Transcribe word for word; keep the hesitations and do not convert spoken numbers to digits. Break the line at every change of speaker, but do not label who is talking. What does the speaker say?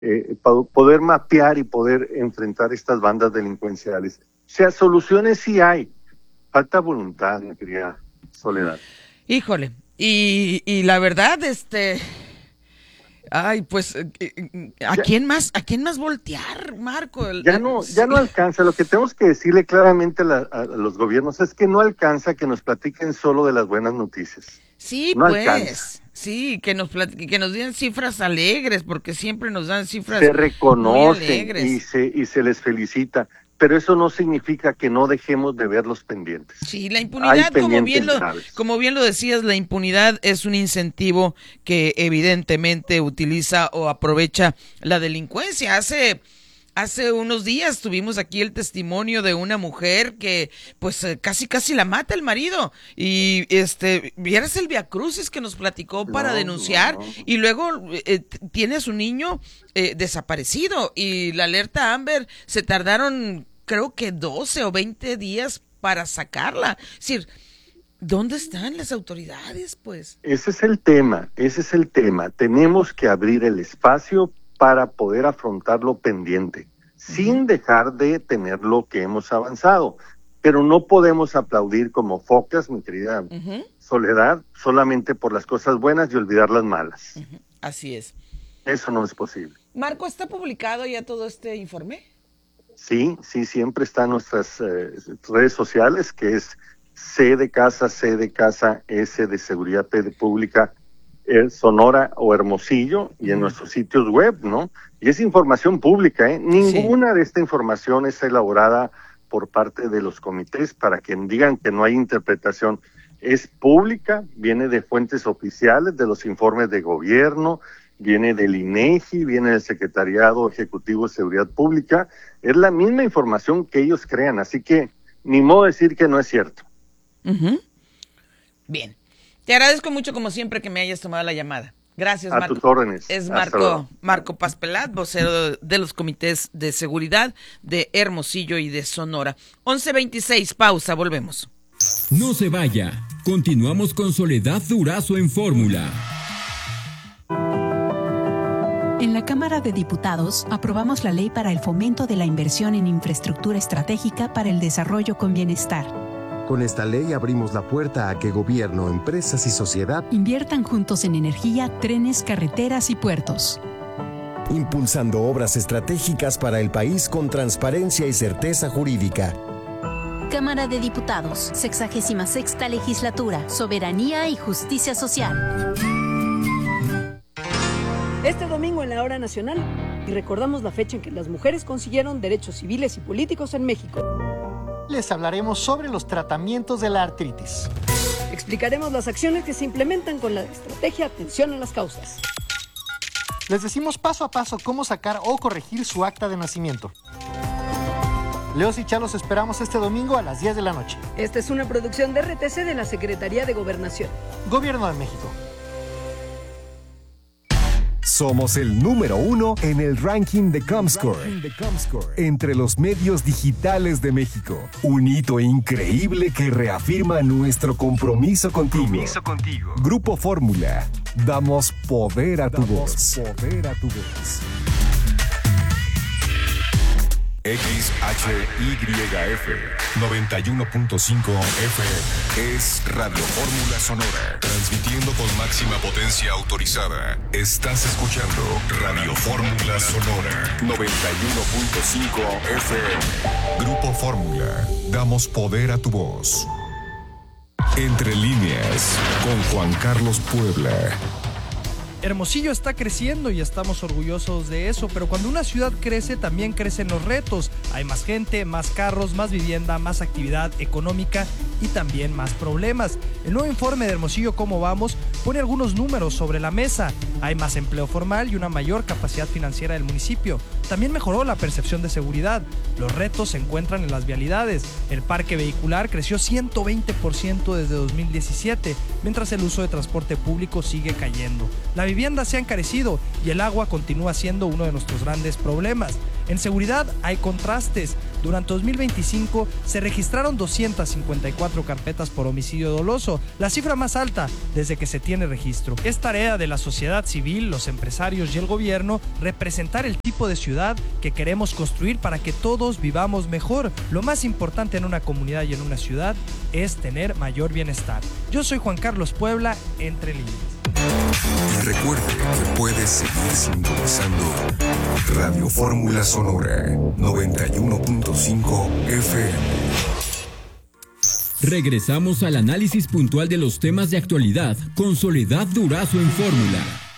eh, pa- poder mapear y poder enfrentar estas bandas delincuenciales. O sea, soluciones sí hay, falta voluntad, mi querida Soledad.
Híjole, y, y la verdad, este, ay, pues, eh, eh, ¿a
Ya,
quién más, a quién más voltear, Marco? El-
ya
el-
no, ya
sí,
no alcanza. Lo que tenemos que decirle claramente a, la- a los gobiernos es que no alcanza que nos platiquen solo de las buenas noticias.
sí,
No alcanza.
pues, sí, que nos plat- que nos den cifras alegres, porque siempre nos dan cifras
Se
muy
reconocen y
alegres.
se, y se les felicita, pero eso no significa que no dejemos de ver los pendientes.
Sí, la
Hay
impunidad, como bien
pendientes
lo,
graves.
como bien lo decías, la impunidad es un incentivo que evidentemente utiliza o aprovecha la delincuencia. Hace, hace unos días tuvimos aquí el testimonio de una mujer que, pues, eh, casi casi la mata el marido. Y este, vieras el viacrucis que nos platicó para
No,
denunciar,
no, no.
y luego eh, t- tiene a su niño eh, desaparecido, y la alerta Amber se tardaron, creo que doce o veinte días para sacarla. Es decir, ¿dónde están las autoridades, pues?
Ese es el tema, ese es el tema. Tenemos que abrir el espacio para poder afrontar lo pendiente, sin
Ujú.
dejar de tener lo que hemos avanzado. Pero no podemos aplaudir como focas, mi querida
Ujú,
Soledad, solamente por las cosas buenas y olvidar las malas.
ujú. Así es.
Eso no es posible.
Marco, ¿está publicado ya todo este informe?
Sí, sí, siempre está en nuestras eh, redes sociales, que es C de casa, C de casa, S de seguridad P de pública, eh, Sonora o Hermosillo, y en
Ujú.
nuestros sitios web, ¿no? Y es información pública, ¿eh?
Sí.
Ninguna de esta información es elaborada por parte de los comités para que digan que no hay interpretación. Es pública, viene de fuentes oficiales, de los informes de gobierno, viene del INEGI, viene del Secretariado Ejecutivo de Seguridad Pública. Es la misma información que ellos crean, así que ni modo de decir que no es cierto.
Ujú. Bien. Te agradezco mucho, como siempre, que me hayas tomado la llamada. Gracias,
A
Marco.
tus órdenes.
Es
Hasta luego.
Marco, Marco Paspelat, vocero de, de los comités de seguridad de Hermosillo y de Sonora. once veintiséis, pausa, volvemos.
No se vaya. Continuamos con Soledad Durazo en Fórmula.
En la Cámara de Diputados aprobamos la ley para el fomento de la inversión en infraestructura estratégica para el desarrollo con bienestar.
Con esta ley abrimos la puerta a que gobierno, empresas y sociedad
Inviertan juntos en energía, trenes, carreteras y puertos.
impulsando obras estratégicas para el país con transparencia y certeza jurídica.
Cámara de Diputados, sexagésima sexta legislatura, soberanía y justicia social.
Este domingo en la Hora Nacional, y recordamos la fecha en que las mujeres consiguieron derechos civiles y políticos en México.
Les hablaremos sobre los tratamientos de la artritis.
Explicaremos las acciones que se implementan con la estrategia Atención a las Causas.
Les decimos paso a paso cómo sacar o corregir su acta de nacimiento. Leos y Chá los esperamos este domingo a las diez de la noche.
Esta es una producción de R T C de la Secretaría de Gobernación.
Gobierno de México.
Somos el número uno en el ranking de Comscore, entre los medios digitales de México. Un hito increíble que reafirma nuestro compromiso contigo. Compromiso contigo. Grupo Fórmula. Damos poder a tu voz. Poder a tu voz.
X H Y F noventa y uno punto cinco F M es Radio Fórmula Sonora, transmitiendo con máxima potencia autorizada. Estás escuchando Radio Fórmula Sonora noventa y uno punto cinco F M. Grupo Fórmula, damos poder a tu voz. Entre líneas, con Juan Carlos Puebla.
Hermosillo está creciendo y estamos orgullosos de eso, pero cuando una ciudad crece también crecen los retos. Hay más gente, más carros, más vivienda, más actividad económica y también más problemas. El nuevo informe de Hermosillo ¿Cómo vamos? Pone algunos números sobre la mesa. Hay más empleo formal y una mayor capacidad financiera del municipio. También mejoró la percepción de seguridad. Los retos se encuentran en las vialidades. El parque vehicular creció ciento veinte por ciento desde dos mil diecisiete, mientras el uso de transporte público sigue cayendo. La vivienda se ha encarecido y el agua continúa siendo uno de nuestros grandes problemas. En seguridad hay contrastes. Durante dos mil veinticinco se registraron doscientas cincuenta y cuatro carpetas por homicidio doloso, la cifra más alta desde que se tiene registro. Es tarea de la sociedad civil, los empresarios y el gobierno representar el tipo de ciudad que queremos construir para que todos vivamos mejor. Lo más importante en una comunidad y en una ciudad es tener mayor bienestar. Yo soy Juan Carlos Puebla, Entre Líneas.
Y recuerde que puedes seguir sintonizando Radio Fórmula Sonora noventa y uno punto cinco F M.
Regresamos al análisis puntual de los temas de actualidad con Soledad Durazo en Fórmula.